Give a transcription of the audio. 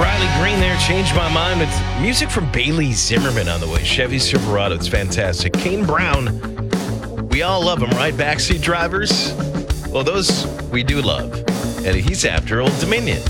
Riley Green there, Changed My Mind. With music from Bailey Zimmerman on the way. Chevy Silverado, it's fantastic. Kane Brown, we all love him, right? Backseat drivers? Well, those we do love. And he's after Old Dominion.